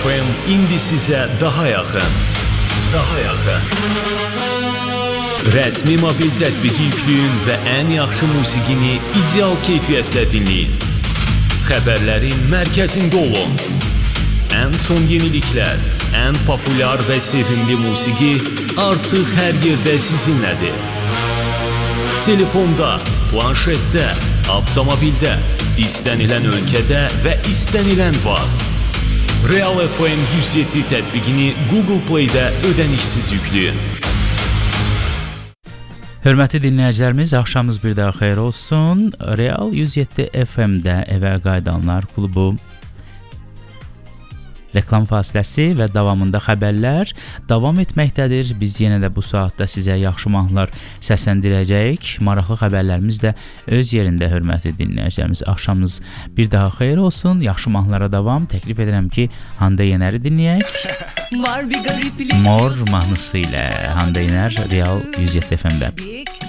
FM indi sizə daha yaxın. Rəsmi mobil tətbiqi yükləyin və ən yaxşı musiqini ideal keyfiyyətlə dinləyin. Xəbərlərin mərkəzində olun. Ən son yeniliklər, ən populyar və sevimli musiqi artıq hər yerdə sizinlədir. Telefonda, planşetdə, avtomobildə, istənilən ölkədə və istənilən vaxt. Real FM 107 tətbiqini Google Play-də ödənişsiz yükləyin. Hörmətli dinləyicilərimiz, axşamınız bir daha xeyir olsun. Real 107 FM-də Evə Qayıdanlar klubu reklam fasiləsi və davamında xəbərlər davam etməkdədir. Biz yenə də bu saatda sizə yaxşı mahnılar səsləndirəcəyik. Maraqlı xəbərlərimiz də öz yerində, hörmətli dinləyicilərimiz. Axşamınız bir daha xeyir olsun. Yaxşı mahnılara davam. Təklif edirəm ki, Hande Yenər'i dinləyək. Mor mahnısı ilə Hande Yenər Real 107 FM-də.